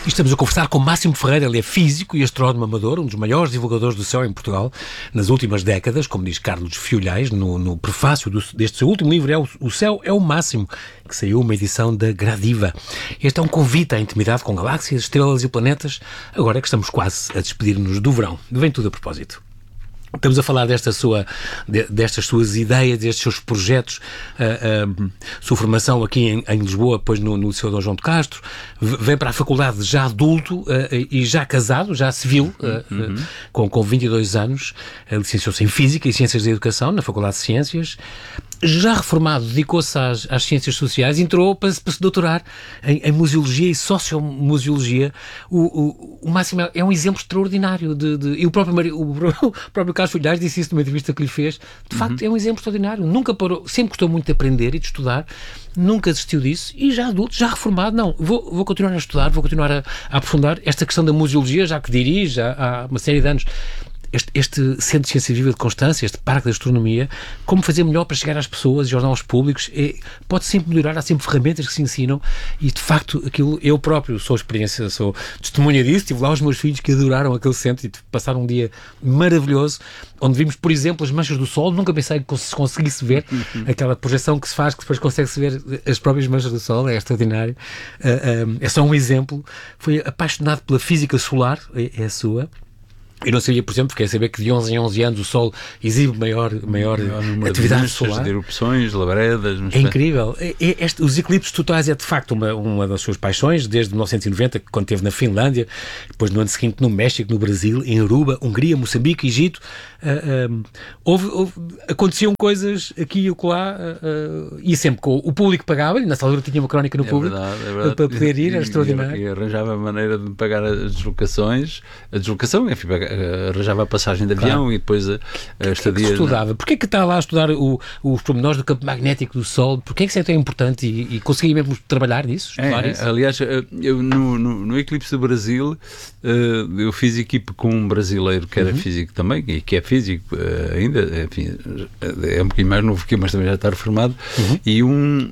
Estamos a conversar com Máximo Ferreira, ele é físico e astrónomo amador, um dos maiores divulgadores do céu em Portugal nas últimas décadas, como diz Carlos Fiolhais, no prefácio deste seu último livro, O Céu é o Máximo, que saiu uma edição da Gradiva. Este é um convite à intimidade com galáxias, estrelas e planetas, agora que estamos quase a despedir-nos do verão. Vem tudo a propósito. Estamos a falar destas suas ideias, destes seus projetos, sua formação aqui em Lisboa, depois no Liceu Dom João de Castro, vem para a faculdade já adulto e já casado, já civil, com 22 anos, licenciou-se em Física e Ciências da Educação na Faculdade de Ciências. Já reformado, dedicou-se às ciências sociais, entrou para se doutorar em museologia e sociomuseologia. O Máximo é um exemplo extraordinário e o próprio Carlos Fiolhais disse isso numa entrevista que lhe fez. De facto, é um exemplo extraordinário. Nunca parou, sempre gostou muito de aprender e de estudar, nunca desistiu disso e já adulto, já reformado, não, vou continuar a estudar, vou continuar a aprofundar esta questão da museologia, já que dirige há uma série de anos este Centro de Ciência Viva de Constância, este Parque da Astronomia, como fazer melhor para chegar às pessoas e aos povos. Pode sempre melhorar, há sempre ferramentas que se ensinam e, de facto, aquilo, eu próprio sou testemunha disso, tive lá os meus filhos que adoraram aquele centro e passaram um dia maravilhoso, onde vimos, por exemplo, as manchas do Sol. Nunca pensei que se conseguisse ver aquela projeção que se faz, que depois consegue-se ver as próprias manchas do Sol, é extraordinário. É só um exemplo. Foi apaixonado pela física solar, é a sua. Eu não sabia, por exemplo, fiquei a saber que de 11 em 11 anos o Sol exibe maior atividade solar. De erupções, labaredas... É incrível. Os eclipses totais é, de facto, uma das suas paixões, desde 1990, quando esteve na Finlândia, depois no ano seguinte no México, no Brasil, em Aruba, Hungria, Moçambique, Egito. Aconteciam coisas aqui e acolá, e sempre com o público pagava-lhe, nessa altura tinha uma crónica no público, verdade. para poder ir, era extraordinário. E arranjava a maneira de pagar as deslocações, enfim, arranjava a passagem de avião, claro. E depois a estadia... Que estudava? Porquê que está lá a estudar os pormenores do campo magnético do Sol? Porquê que isso é tão importante e consegui mesmo trabalhar nisso? Isso? Aliás, eu no Eclipse do Brasil eu fiz equipe com um brasileiro que era físico também, e que é físico ainda, enfim, é um bocadinho mais novo que eu, mas também já está reformado, e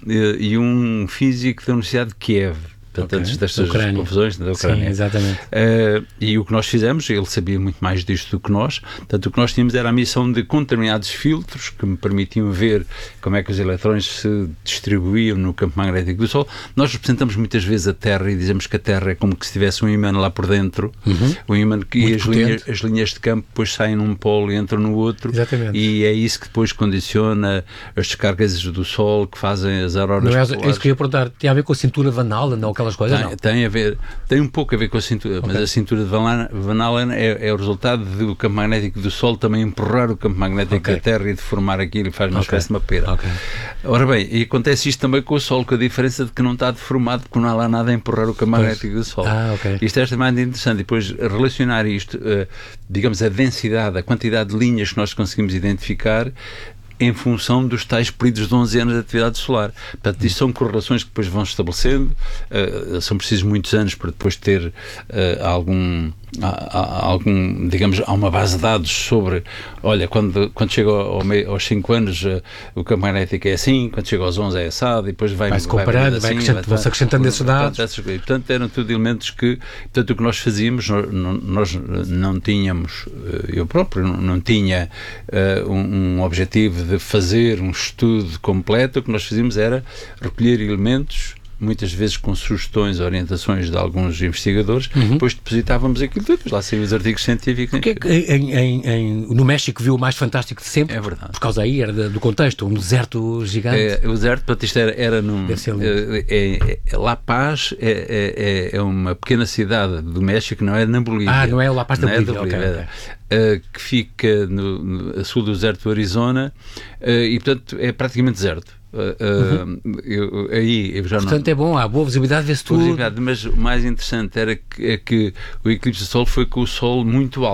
um físico da Universidade de Kiev. Antes destas confusões da Ucrânia. Sim, exatamente. E o que nós fizemos, ele sabia muito mais disto do que nós, portanto o que nós tínhamos era a missão de com determinados filtros que me permitiam ver como é que os elétrons se distribuíam no campo magnético do Sol. Nós representamos muitas vezes a Terra e dizemos que a Terra é como que se tivesse um ímã lá por dentro, um ímã que as linhas de campo depois saem num polo e entram no outro. Exatamente. E é isso que depois condiciona as descargas do Sol que fazem as auroras polares. É isso que eu ia perguntar, tem a ver com a cintura Van Allen ou aquelas coisas? Tem um pouco a ver com a cintura, mas a cintura de Van Allen é o resultado do campo magnético do Sol também empurrar o campo magnético da Terra e deformar aquilo e faz uma espécie de uma pera. Ora bem, e acontece isto também com o Sol, com a diferença de que não está deformado porque não há lá nada a empurrar o campo magnético do Sol. Isto é extremamente interessante. E depois relacionar isto, digamos, a densidade, a quantidade de linhas que nós conseguimos identificar em função dos tais períodos de 11 anos de atividade solar. Portanto, isto são correlações que depois vão estabelecendo, são precisos muitos anos para depois ter algum, digamos, há uma base de dados sobre, olha, quando chega aos 5 anos o campo magnético é assim, quando chega aos 11 é assado, e depois vai-se comparando, vão-se acrescentando esses dados. Portanto, eram tudo elementos que, portanto, o que nós fazíamos, nós não tínhamos, eu próprio não tinha um objetivo de fazer um estudo completo. O que nós fazíamos era recolher elementos, muitas vezes com sugestões, orientações de alguns investigadores, depois depositávamos aquilo tudo, depois lá saíam os artigos científicos. Porque no México viu o mais fantástico de sempre? É verdade. Por causa aí, era do contexto, um deserto gigante. O deserto, portanto, isto era La Paz é uma pequena cidade do México, não é na Bolívia. Não é o La Paz da Bolívia. Que fica a sul do deserto do Arizona, e portanto é praticamente deserto. Portanto é bom, há boa visibilidade, vê-se tudo. Mas o mais interessante é que o eclipse do Sol foi com o Sol muito alto.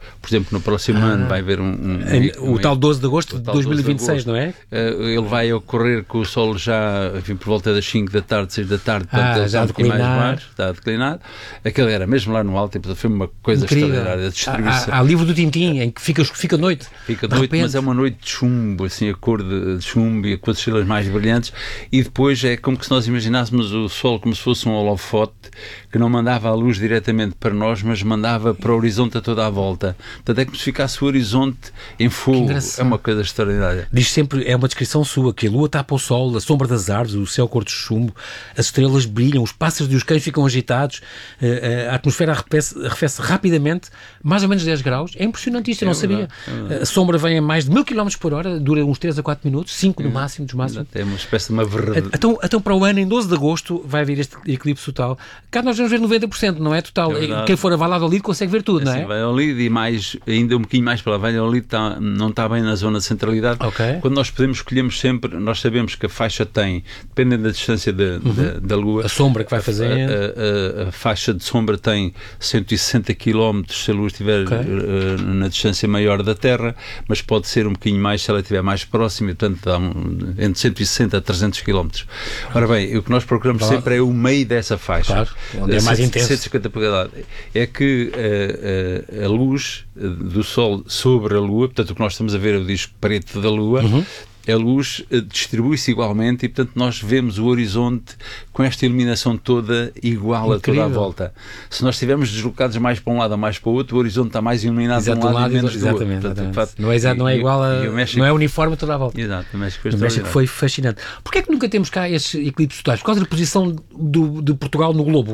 Por exemplo, no próximo ano vai haver o tal 12 de agosto de 2026, não é? Ele vai ocorrer com o Sol já, enfim, por volta das 5 da tarde, 6 da tarde, portanto ele está um pouquinho mais baixo, está a declinar. Aquele era mesmo lá no alto, e foi uma coisa extraordinária. A distribuição. Há livro do Tintim em que fica noite. Fica noite, mas é uma noite de chumbo, assim, a cor de chumbo e com as estrelas mais brilhantes, e depois é como que se nós imaginássemos o Sol como se fosse um holofote que não mandava a luz diretamente para nós, mas mandava para o horizonte a toda a volta. Portanto, é como se ficasse o horizonte em fogo. É uma coisa extraordinária. Diz sempre, é uma descrição sua, que a lua tapa o sol, a sombra das árvores, o céu cor de chumbo, as estrelas brilham, os pássaros e os cães ficam agitados, a atmosfera arrefece rapidamente, mais ou menos 10 graus. É impressionante isto, eu não sabia. A sombra vem a mais de 1000 km por hora, dura uns 3 a 4 minutos, 5 no máximo, dos máximos. É uma espécie de uma verdade. Então, para o ano, em 12 de agosto, vai haver este eclipse total. Cá nós vamos ver 90%, não é total. Quem for a Valladolid consegue ver tudo, não é? Valladolid e mais, ainda um bocadinho mais para lá, Valladolid não está bem na zona de centralidade. Quando nós podemos, escolhemos sempre, nós sabemos que a faixa tem, dependendo da distância da Lua, a sombra que vai fazer, a faixa de sombra tem 160 km se a Lua estiver na distância maior da Terra, mas pode ser um bocadinho mais se ela estiver mais próxima, portanto dá entre 160 a 300 km. Ora bem, o que nós procuramos sempre é o meio dessa faixa. Claro, onde é mais intenso. 150 polegadas. É que a luz do Sol sobre a Lua, portanto o que nós estamos a ver é o disco preto da Lua, a luz distribui-se igualmente e, portanto, nós vemos o horizonte com esta iluminação toda igual. Incrível. A toda a volta. Se nós estivermos deslocados mais para um lado ou mais para o outro, o horizonte está mais iluminado de um lado e menos do outro. Portanto, não é igual não é uniforme a toda a volta. Exato, o México foi fascinante. Porquê é que nunca temos cá estes eclipses totais? Por causa da posição de Portugal no globo?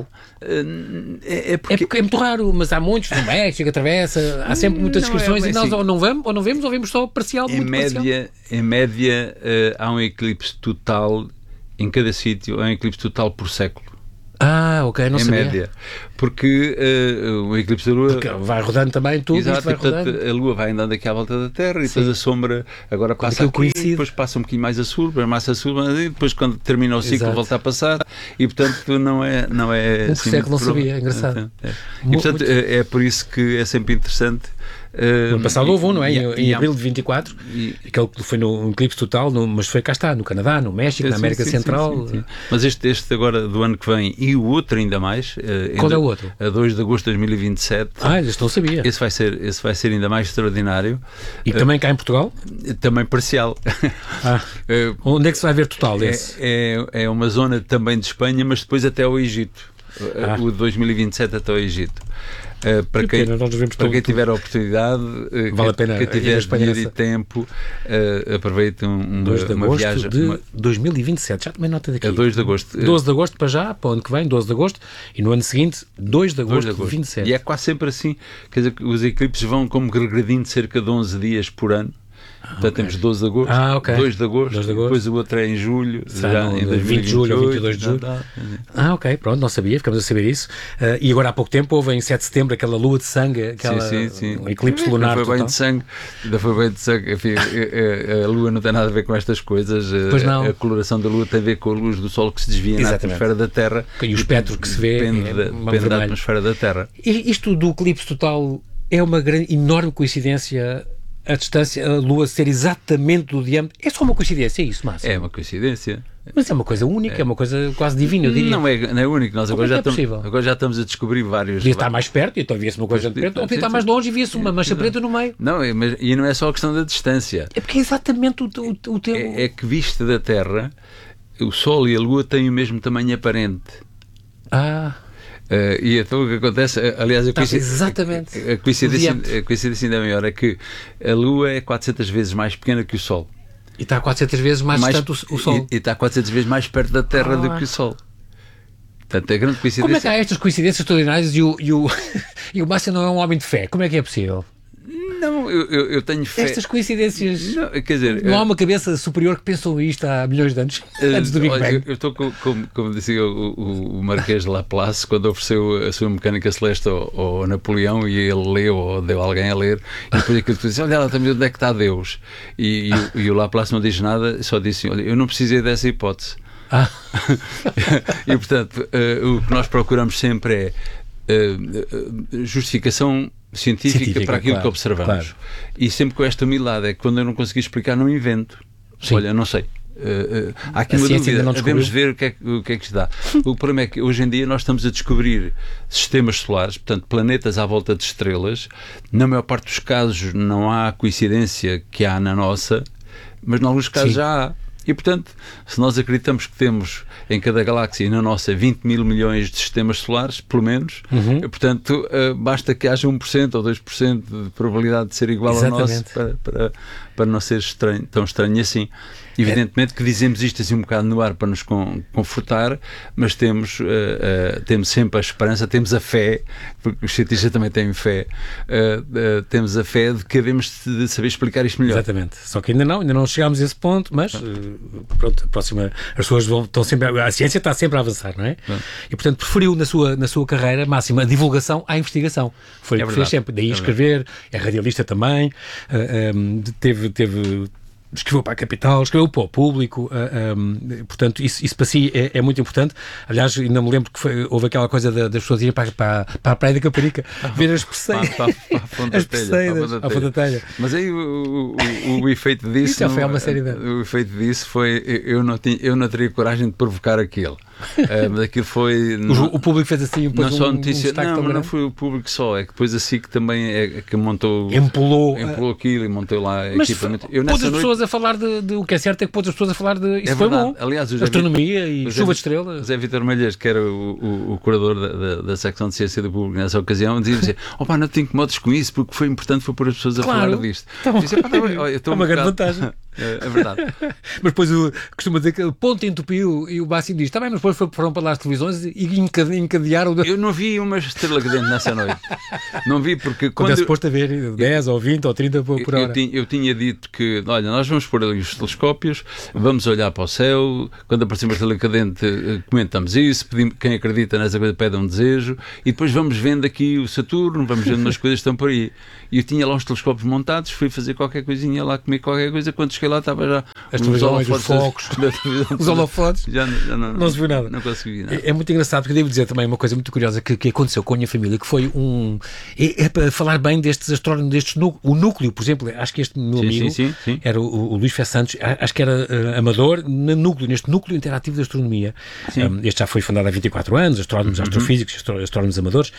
É muito raro, mas há muitos no México, atravessa, há sempre muitas descrições e nós ou não vemos ou vemos só parcial, muito parcial. Em média, há um eclipse total em cada sítio, há um eclipse total por século. Ok, não sabia. Em média. Porque o eclipse da Lua... Porque vai rodando também tudo. Exato, isto vai portanto, rodando. a Lua vai andando aqui à volta da Terra e depois a sombra agora passa aqui, depois passa um bocadinho mais a sul, mais a sul, e depois quando termina o ciclo volta a passar e portanto não é assim, século não sabia, é engraçado. E portanto é por isso que é sempre interessante. No ano passado houve não é? Em abril de 24, aquele que foi no eclipse total, mas foi cá está, no Canadá, no México, na América Central. Sim. Mas este agora do ano que vem e o outro ainda mais. Qual é o outro? A 2 de agosto de 2027. Este não sabia. Esse vai ser ainda mais extraordinário. E também cá em Portugal? Também parcial. Onde é que se vai ver total esse? É uma zona também de Espanha, mas depois até ao Egito. O de 2027 até ao Egito. Para quem tiver a oportunidade, vale a pena, quem tiver dinheiro e tempo, aproveite uma viagem de 2027, já tomei nota daqui. 2 de agosto. 12 de agosto para já, para o ano que vem, 12 de agosto, e no ano seguinte, 2 de agosto de 27. E é quase sempre assim, quer dizer, os eclipses vão como regredindo cerca de 11 dias por ano. Portanto, temos 12 de agosto, 2 de agosto, depois o outro é em julho, já em 20 de julho ou 22 de julho. Ok, pronto, não sabia, ficamos a saber isso. E agora há pouco tempo houve em 7 de setembro aquela lua de sangue, um eclipse lunar. Ainda foi bem de sangue. Enfim, a lua não tem nada a ver com estas coisas. A coloração da lua tem a ver com a luz do sol que se desvia na atmosfera da Terra. E o espectro que se vê depende da atmosfera da Terra. Isto do eclipse total é uma enorme coincidência. A distância, a Lua ser exatamente do diâmetro, é só uma coincidência, é isso, Márcio? É uma coincidência. Mas é uma coisa única, é uma coisa quase divina, eu diria. Não é único, nós agora já estamos a descobrir vários... Podia estar mais perto, então via-se uma coisa de perto, ou podia estar mais longe e via-se uma mancha preta no meio. Não, e não é só a questão da distância. É porque é exatamente o teu... É que vista da Terra, o Sol e a Lua têm o mesmo tamanho aparente. E então o que acontece, aliás, a coincidência ainda maior é que a Lua é 400 vezes mais pequena que o Sol. E está 400 vezes mais distante o Sol. E está 400 vezes mais perto da Terra do que o Sol. Portanto, é grande coincidência. Como é que há estas coincidências extraordinárias e o Márcio não é um homem de fé? Como é que é possível? Não, eu tenho fé. Estas coincidências. Não, quer dizer, não há uma cabeça superior que pensou isto há milhões de anos, antes do Big Bang. Eu estou como dizia o Marquês de Laplace, quando ofereceu a sua mecânica celeste ao Napoleão e ele leu ou deu alguém a ler, e depois aquilo disse: olha, ela também, onde é que está Deus? E o Laplace não diz nada, só disse: olha, eu não precisei dessa hipótese. E portanto, o que nós procuramos sempre é justificação científica para aquilo que observamos. Claro. E sempre com esta humildade, é que quando eu não consegui explicar, não invento. Sim. Olha, não sei. Há aqui uma dúvida, devemos ver o que é que se dá. O problema é que hoje em dia nós estamos a descobrir sistemas solares, portanto planetas à volta de estrelas. Na maior parte dos casos não há a coincidência que há na nossa, mas em alguns casos já há. E, portanto, se nós acreditamos que temos em cada galáxia e na nossa 20 mil milhões de sistemas solares, pelo menos, portanto, basta que haja 1% ou 2% de probabilidade de ser igual ao nosso para não ser tão estranho assim. Evidentemente que dizemos isto assim um bocado no ar para nos confortar, mas temos sempre a esperança, temos a fé, porque os cientistas também têm fé, temos a fé de que devemos de saber explicar isto melhor. Exatamente. Só que ainda não chegámos a esse ponto, mas pronto, as pessoas estão sempre, a ciência está sempre a avançar, não é? E portanto preferiu na sua carreira máxima a divulgação à investigação. Foi o que fez sempre. Daí escrever, é radialista também, escreveu para a Capital, escreveu para o Público, portanto, isso para si é muito importante. Aliás, ainda me lembro que houve aquela coisa das pessoas irem para a Praia da Caparica ver as perceiras. As perceiras, à Fonte da Telha. Mas aí o efeito disso... Isso já foi uma série de... O efeito disso foi... Eu não teria coragem de provocar aquilo. Mas aquilo foi... O Público fez assim não só notícia, não foi o Público só, é que depois a SIC também é que montou... Empolou aquilo e montou lá mas equipamento. Pôs as pessoas a falar de... O que é certo é que pôs as pessoas a falar de... Isso foi bom. Aliás, astronomia e chuva de estrelas. José Vítor Malheiros, que era o curador da secção de ciência do Público nessa ocasião, dizia assim, não te incomodes com isso, porque foi importante foi pôr as pessoas a falar disto. É uma grande vantagem. É verdade. Mas depois costuma dizer que o ponto entupiu e o Bassim diz, está bem, mas depois foram para lá as televisões e encadearam... Eu não vi uma estrela cadente nessa noite. Não vi porque... Quando é suposto haver 10 ou 20 ou 30 por hora. Eu tinha dito que, olha, nós vamos pôr ali os telescópios, vamos olhar para o céu, quando aparecer uma estrela cadente comentamos isso, pedimos, quem acredita nessa coisa pede um desejo, e depois vamos vendo aqui o Saturno, vamos vendo umas coisas que estão por aí. E eu tinha lá os telescópios montados, fui fazer qualquer coisinha lá, comer qualquer coisa, quando cheguei lá estava já as televisões, os focos, os holofotes, já não se viu nada. Não consegui nada. É muito engraçado, porque devo dizer também uma coisa muito curiosa que aconteceu com a minha família, que foi é para falar bem destes astrónomos, o núcleo, por exemplo, acho que este meu amigo sim. era o Luís Fé Santos, acho que era amador neste núcleo interativo de astronomia. Este já foi fundado há 24 anos, astrónomos, astrofísicos, astrónomos amadores,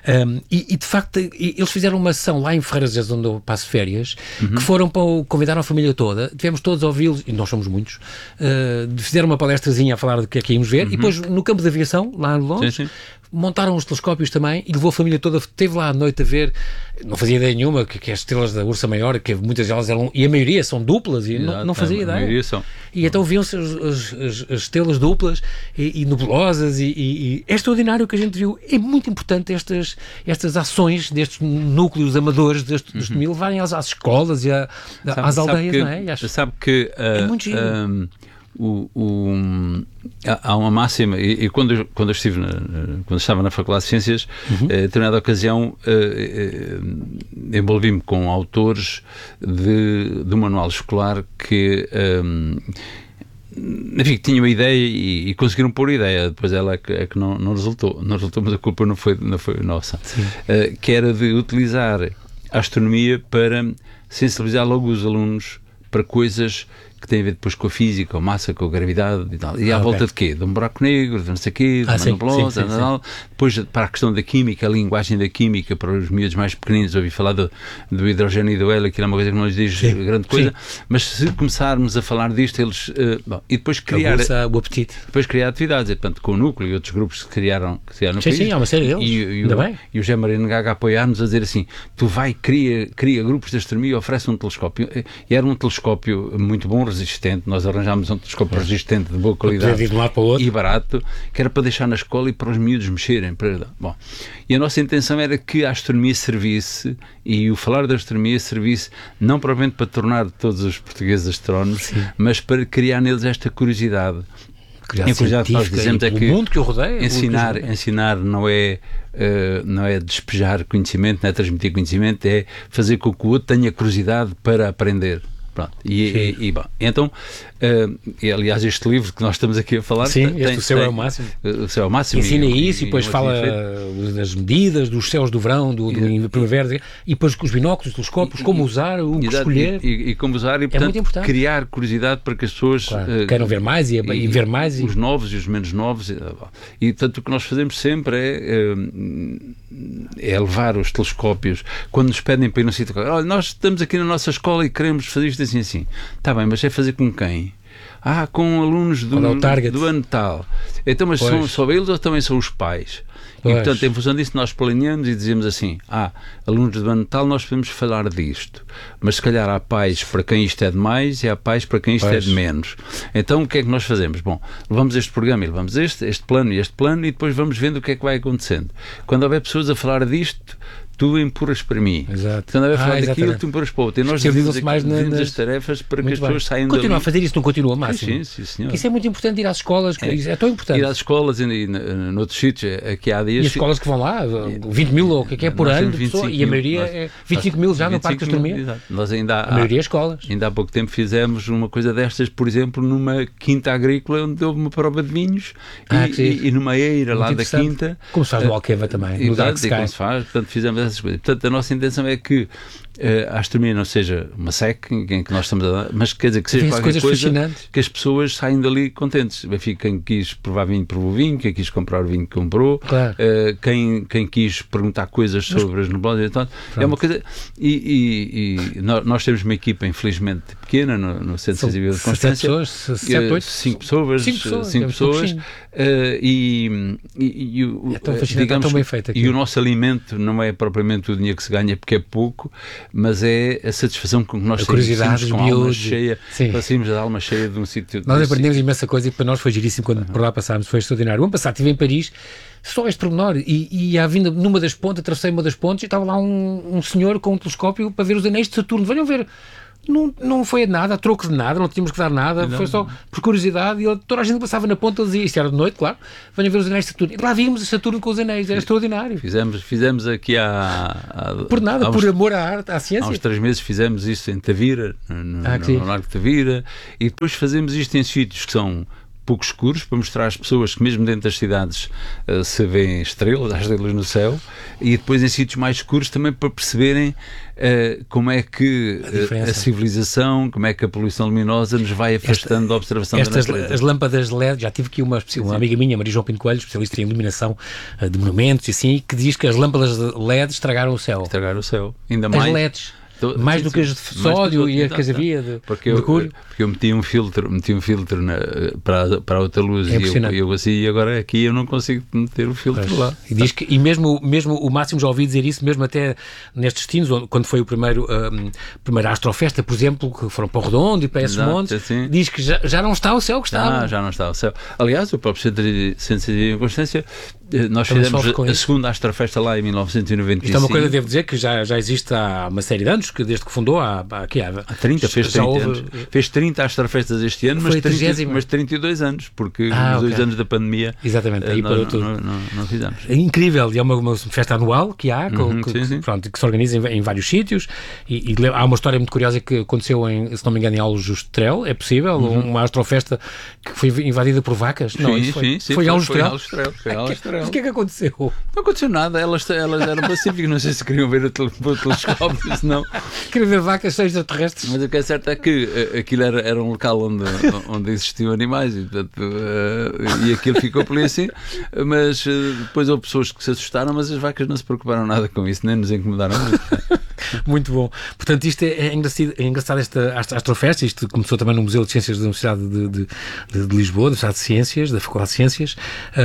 e de facto eles fizeram uma sessão lá em Ferreiras, onde eu passo férias, que convidaram a família toda, tivemos todos a ouvi-los, e nós somos muitos, fizeram uma palestrazinha a falar do que é que íamos ver, e depois no campo de aviação, lá em Londres, montaram os telescópios também, e levou a família toda, esteve lá à noite a ver, não fazia ideia nenhuma, que as estrelas da Ursa Maior, que muitas delas eram, e a maioria são duplas, e não fazia ideia. A maioria são. E então viam-se as estrelas duplas e nebulosas, e é extraordinário o que a gente viu. É muito importante estas ações destes núcleos amadores deste mil levarem às escolas e às aldeias, não é? Sabe que é muito giro. Há uma máxima, e quando eu estava na Faculdade de Ciências, em determinada ocasião envolvi-me com autores do manual escolar que enfim, tinham a ideia e conseguiram pôr a ideia, depois ela é que não resultou, mas a culpa não foi nossa, que era de utilizar a astronomia para sensibilizar logo os alunos para coisas que têm a ver depois com a física, com a massa, com a gravidade e tal. E à volta de quê? De um buraco negro, de não sei o quê, de uma nebulosa, depois para a questão da química, a linguagem da química, para os miúdos mais pequeninos, ouvi falar do hidrogênio e do hélio, que é uma coisa que não lhes diz grande coisa, mas se começarmos a falar disto, eles... e depois criar... o apetite. Depois criar atividades, portanto, com o Núcleo e outros grupos que criaram no país. Sim, há uma série deles, ainda bem. E o José Marino Gaga a apoiar-nos a dizer assim, cria grupos de astronomia e oferece um telescópio. E era um telescópio muito bom, resistente, nós arranjámos um telescópio resistente de boa qualidade e barato, que era para deixar na escola e para os miúdos mexerem. Bom, e a nossa intenção era que a astronomia servisse, e o falar da astronomia servisse não provavelmente para tornar todos os portugueses astrónomos, mas para criar neles esta curiosidade. A curiosidade que nós dizemos é que mundo que o rodeia, ensinar não é despejar conhecimento, não é transmitir conhecimento, é fazer com que o outro tenha curiosidade para aprender. Pronto. Bom, então E, aliás, este livro que nós estamos aqui a falar... Sim, o céu é o máximo. O céu é o máximo. Ensina isso e depois fala das medidas, dos céus do verão, da primavera, e depois os binóculos, os telescópios, como usar, o que escolher. E como usar, e portanto, criar curiosidade para que as pessoas... Claro, queiram ver mais e ver mais. Os novos e os menos novos. E, portanto, o que nós fazemos sempre é levar os telescópios. Quando nos pedem para ir no sítio, olha, nós estamos aqui na nossa escola e queremos fazer isto assim. Está bem, mas é fazer com quem? Com alunos do ano tal. Então, mas são só eles ou também são os pais? E, portanto, em função disso, nós planeamos e dizemos assim, alunos do ano tal, nós podemos falar disto. Mas, se calhar, há pais para quem isto é de mais e há pais para quem isto é de menos. Então, o que é que nós fazemos? Bom, levamos este programa e levamos este plano e depois vamos vendo o que é que vai acontecendo. Quando houver pessoas a falar disto, tu empurras para mim. Exato. Quando houver falar daquilo, tu empurras para o outro. E nós dividimos as tarefas para que as pessoas saiam dali. Continua a fazer isso, não continua máximo. Sim, senhor. Isso é muito importante, ir às escolas, é tão importante. Ir às escolas e noutros sítios, aqui há dias... E as escolas que vão lá, 20 mil ou o que é por ano, de pessoa, e a maioria é 25 mil já no Parque da Astronomia. Exato. Nós a maioria é escolas. Ainda há pouco tempo fizemos uma coisa destas, por exemplo, numa quinta agrícola, onde houve uma prova de vinhos e numa eira lá da quinta. Como se faz no Alqueva também, no Dark Sky. Como se faz, portanto, fizemos essas coisas. Portanto, a nossa intenção é que a astronomia não seja uma seca em que nós estamos a dar, mas quer dizer que seja qualquer coisa que as pessoas saem dali contentes. Quem quis provar vinho provou vinho, quem quis comprar o vinho comprou, claro. Quem quis perguntar coisas sobre as nebulosas, então, é uma coisa. E nós temos uma equipa infelizmente pequena no Centro de Sensibilidade de Constância. 5 pessoas. Digamos, tão bem feito aqui. E o nosso alimento não é propriamente o dinheiro que se ganha, porque é pouco, mas é a satisfação com que nós saímos com a alma cheia, saímos da alma cheia de um sítio. Nós aprendemos imensa coisa e para nós foi giríssimo quando por lá passámos, foi extraordinário. O ano passado estive em Paris, só este pormenor, e à vinda numa das pontes, atravessei uma das pontes e estava lá um senhor com um telescópio para ver os anéis de Saturno. Venham ver. Não foi nada, a troco de nada, não tínhamos que dar nada, foi só por curiosidade. E toda a gente passava na ponta, dizia, isto era de noite, claro, venham ver os anéis de Saturno. E lá vimos Saturno com os anéis, era extraordinário. Fizemos aqui por nada, por amor à arte, à ciência. Há uns 3 meses fizemos isto em Tavira, no Largo de Tavira, e depois fazemos isto em sítios que são pouco escuros, para mostrar às pessoas que mesmo dentro das cidades se vêem estrelas, há estrelas no céu, e depois em sítios mais escuros também para perceberem como é que a civilização, como é que a poluição luminosa nos vai afastando da observação da natureza. As lâmpadas LED, já tive aqui uma amiga minha, Maria João Pinto Coelho, especialista em iluminação de monumentos e assim, que diz que as lâmpadas LED estragaram o céu. Estragaram o céu. Ainda mais. As LEDs. Mais do que as de sódio e as que havia de mercúrio. Porque eu meti um filtro para a outra luz e eu assim, e agora aqui eu não consigo meter o filtro lá. E diz que, mesmo o Máximo já ouvi dizer isso, mesmo até nestes destinos, quando foi o primeiro Astrofesta, por exemplo, que foram para o Redondo e para esses montes, diz que já não está o céu que estava. Já não está o céu. Aliás, o próprio Centro de Sensibilidade e Constância, nós fizemos a segunda Astrofesta lá em 1995. Isto é uma coisa, devo dizer, que já existe há uma série de anos, que desde que fundou há 30, fez 30 anos. Fez 30 Astrofestas este ano, mas 32 anos, porque nos 2 anos da pandemia não fizemos. É incrível, e é uma festa anual que há, que se organiza em vários sítios, e há uma história muito curiosa que aconteceu, se não me engano, em Aljustrel, é possível, uma Astrofesta que foi invadida por vacas? Não, foi Aljustrel. O que é que aconteceu? Não aconteceu nada, elas eram pacíficas, não sei se queriam ver o telescópio, senão... Queriam ver vacas extraterrestres. Mas o que é certo é que aquilo era um local onde existiam animais e aquilo ficou por ali assim, mas depois houve pessoas que se assustaram, mas as vacas não se preocuparam nada com isso, nem nos incomodaram muito. Muito bom. Portanto, isto é engraçado, esta Astrofesta. Isto começou também no Museu de Ciências da Universidade de Lisboa, da Universidade de Ciências, da Faculdade de Ciências.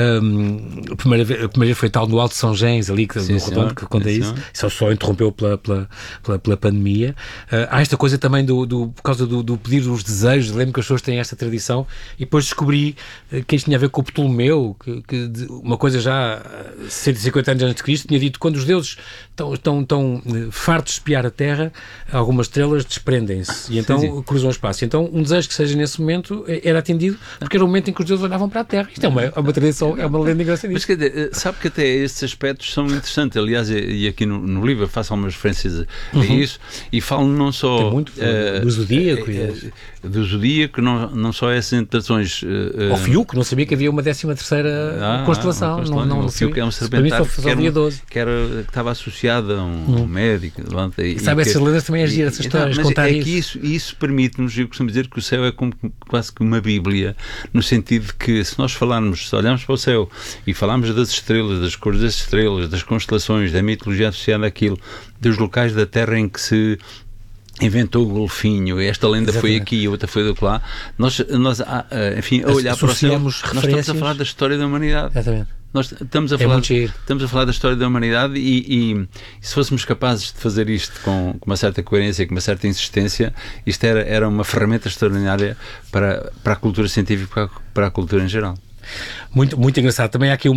A primeira vez foi tal no Alto de São Gens, ali, no Redondo, que conta isso. Só interrompeu pela pandemia. Há esta coisa também por causa do pedir os desejos. Lembro que as pessoas têm esta tradição, e depois descobri que isto tinha a ver com o Ptolomeu, que uma coisa já 150 anos antes de Cristo, tinha dito: quando os deuses estão fartos de espiar a Terra, algumas estrelas desprendem-se e então cruzam o espaço. Então, um desejo que seja nesse momento era atendido, porque era o momento em que os deuses olhavam para a Terra. Isto é uma tradição, é uma lenda engraçadíssima. Mas, quer dizer, sabe que até estes aspectos são interessantes. Aliás, e aqui no livro eu faço algumas referências a isso, e falo não só... Tem muito do zodíaco. Do zodíaco, não só essas interpretações... Ao Fiuco, não sabia que havia uma 13ª constelação. O Fiuco é um serpentário que estava associado a um médico. Sabe, essas lendas também agir, essas histórias, contar isso. Isso permite-nos, eu costumo dizer que o céu é como quase que uma Bíblia, no sentido de que se nós falarmos, se olharmos para o céu e falarmos das estrelas, das cores das estrelas, das constelações, da mitologia associada àquilo, dos locais da Terra em que se inventou o golfinho, esta lenda foi aqui e outra foi do lá, nós enfim, a olhar para o céu, nós estamos a falar da história da humanidade. Exatamente. Nós estamos a falar da história da humanidade e se fôssemos capazes de fazer isto com uma certa coerência, com uma certa insistência, isto era uma ferramenta extraordinária para a cultura científica, para a cultura em geral. Muito, muito engraçado. Também há aqui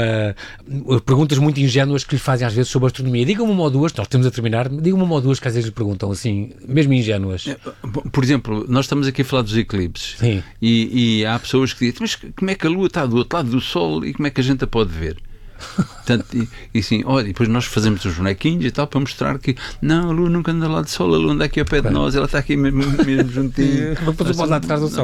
perguntas muito ingênuas que lhe fazem às vezes sobre a astronomia. Diga-me uma ou duas, nós estamos a terminar, diga-me uma ou duas que às vezes lhe perguntam assim, mesmo ingênuas. Por exemplo, nós estamos aqui a falar dos eclipses. Sim. E há pessoas que dizem: mas como é que a Lua está do outro lado do Sol e como é que a gente a pode ver? Portanto, e sim, olha, depois nós fazemos os bonequinhos e tal para mostrar que não, a Lua nunca anda lá do Sol, a Lua anda aqui ao pé de nós, ela está aqui mesmo juntinho. Depois pode lá atrás do Sol.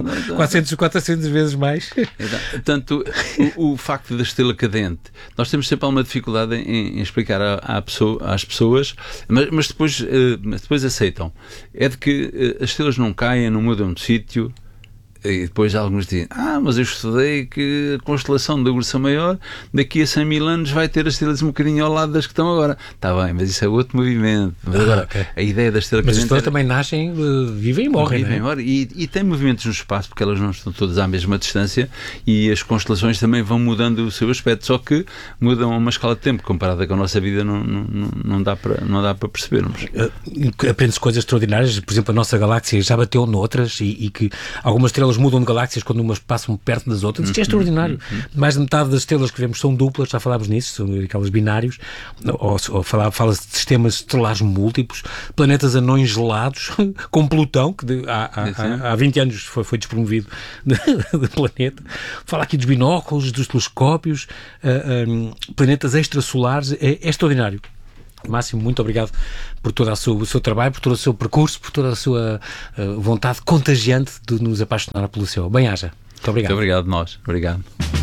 400 vezes mais. Portanto, o facto da estrela cadente, nós temos sempre alguma dificuldade em explicar às pessoas, mas depois aceitam. É de que as estrelas não caem, não mudam de sítio. E depois alguns dizem: mas eu estudei que a constelação da Ursa Maior daqui a 100 mil anos vai ter as estrelas um bocadinho ao lado das que estão agora. Está bem, mas isso é outro movimento. Mas agora, a ideia da estrela cadente... Mas as estrelas também nascem, vivem e morrem, não é? E têm movimentos no espaço, porque elas não estão todas à mesma distância, e as constelações também vão mudando o seu aspecto, só que mudam a uma escala de tempo, comparada com a nossa vida, não dá para percebermos. Aprende-se coisas extraordinárias. Por exemplo, a nossa galáxia já bateu noutras, e que algumas estrelas mudam de galáxias quando umas passam perto das outras. Isto é extraordinário. Mais de metade das estrelas que vemos são duplas, já falámos nisso, são aquelas binários, ou fala-se de sistemas estelares múltiplos, planetas anões gelados, com Plutão, que há 20 anos foi despromovido do planeta. Fala aqui dos binóculos, dos telescópios, planetas extrasolares. É extraordinário. Máximo, muito obrigado por todo o seu trabalho, por todo o seu percurso, por toda a sua vontade contagiante de nos apaixonar pelo céu. Bem-aja. Muito obrigado. Muito obrigado, nós. Obrigado.